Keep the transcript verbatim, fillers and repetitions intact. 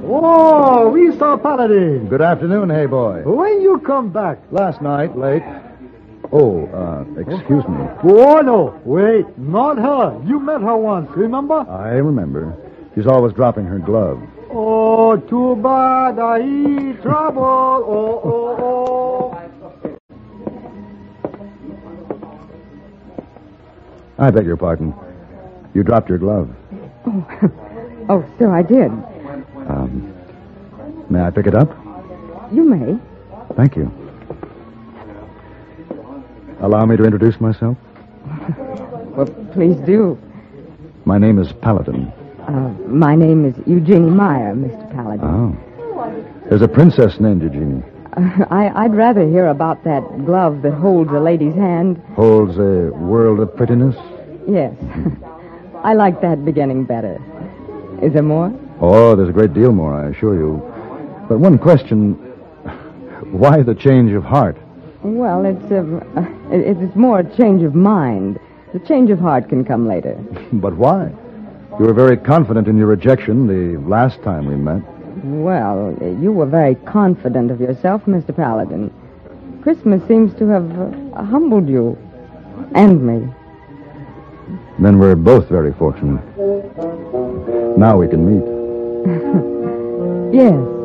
Oh, Mister Paladin. Good afternoon, hey boy. When you come back? Last night, late. Oh, uh, excuse me. Oh, no. Wait, not her. You met her once, remember? I remember. She's always dropping her glove. Oh, too bad. I eat trouble. Oh, oh, oh. I beg your pardon. You dropped your glove. Oh, oh so I did. Um, may I pick it up? You may. Thank you. Allow me to introduce myself. Well, please do. My name is Paladin. Uh, my name is Eugenie Meyer, Mister Paladin. Oh. There's a princess named Eugenie. Uh, I, I'd rather hear about that glove that holds a lady's hand. Holds a world of prettiness? Yes. I like that beginning better. Is there more? Oh, there's a great deal more, I assure you. But one question, why the change of heart? Well, it's a, uh, it, it's more a change of mind. The change of heart can come later. But why? You were very confident in your rejection the last time we met. Well, you were very confident of yourself, Mister Paladin. Christmas seems to have uh, humbled you. And me. Then we're both very fortunate. Now we can meet. Yes.